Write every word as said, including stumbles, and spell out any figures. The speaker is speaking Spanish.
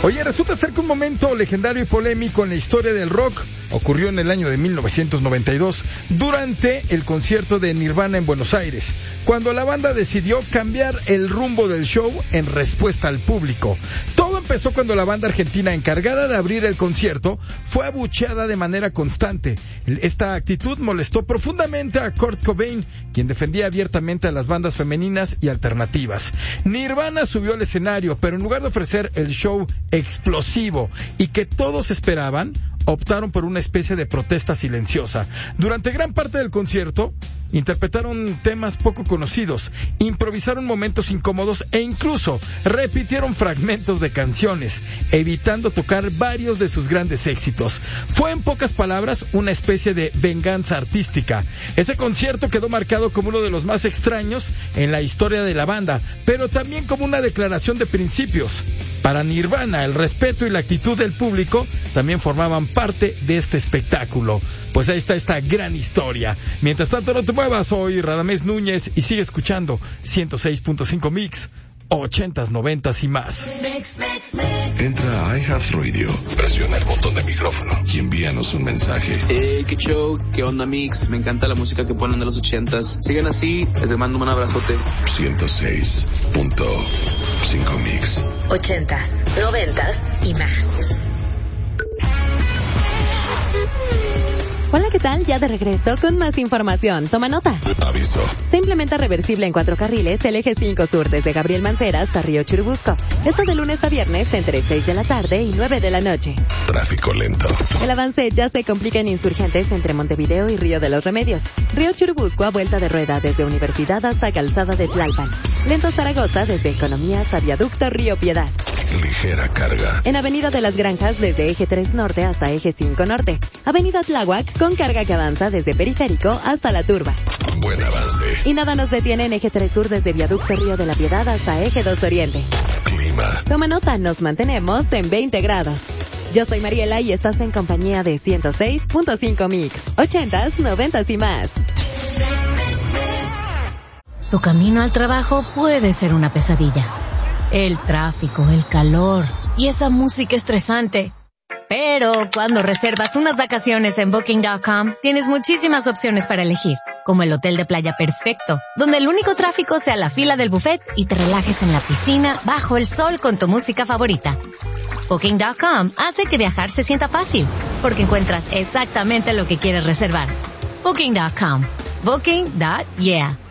Oye, resulta ser que un momento legendario y polémico en la historia del rock ocurrió en el año de mil novecientos noventa y dos, durante el concierto de Nirvana en Buenos Aires, cuando la banda decidió cambiar el rumbo del show en respuesta al público. Todo empezó cuando la banda argentina encargada de abrir el concierto fue abucheada de manera constante. Esta actitud molestó profundamente a Kurt Cobain, quien defendía abiertamente a las bandas femeninas y alternativas. Nirvana subió al escenario, pero en lugar de ofrecer el show explosivo y que todos esperaban, optaron por una especie de protesta silenciosa. Durante gran parte del concierto, interpretaron temas poco conocidos, improvisaron momentos incómodos e incluso repitieron fragmentos de canciones, evitando tocar varios de sus grandes éxitos. Fue, en pocas palabras, una especie de venganza artística. Ese concierto quedó marcado como uno de los más extraños en la historia de la banda, pero también como una declaración de principios. Para Nirvana, el respeto y la actitud del público también formaban parte de este espectáculo. Pues ahí está esta gran historia. Mientras tanto, no te muevas, soy Radamés Núñez y sigue escuchando ciento seis punto cinco Mix, ochentas, noventas y más. Entra a iHeartRadio, presiona el botón de micrófono y envíanos un mensaje. Hey, qué show, qué onda Mix, me encanta la música que ponen de los ochentas. Sigan así, les mando un abrazote. ciento seis punto cinco Mix. Ochentas, noventas y más. Hola, ¿qué tal? Ya de regreso con más información. Toma nota. Aviso. Se implementa reversible en cuatro carriles el eje cinco sur desde Gabriel Mancera hasta Río Churubusco. Esto de lunes a viernes entre seis de la tarde y nueve de la noche. Tráfico lento. El avance ya se complica en Insurgentes entre Montevideo y Río de los Remedios. Río Churubusco a vuelta de rueda desde Universidad hasta Calzada de Tlalpan. Lento Zaragoza desde Economía hasta Viaducto Río Piedad. Ligera carga. En Avenida de las Granjas desde eje tres norte hasta eje cinco norte. Avenida Tláhuac con carga que avanza desde Periférico hasta La Turba. Buen avance. Y nada nos detiene en eje tres sur desde Viaducto Río de la Piedad hasta eje dos oriente. Clima. Toma nota, nos mantenemos en veinte grados. Yo soy Mariela y estás en compañía de ciento seis punto cinco Mix. Ochentas, noventas y más. Tu camino al trabajo puede ser una pesadilla. El tráfico, el calor y esa música estresante. Pero cuando reservas unas vacaciones en Booking punto com, tienes muchísimas opciones para elegir, como el hotel de playa perfecto, donde el único tráfico sea la fila del buffet y te relajes en la piscina bajo el sol con tu música favorita. Booking punto com hace que viajar se sienta fácil, porque encuentras exactamente lo que quieres reservar. Booking punto com. Booking. Yeah.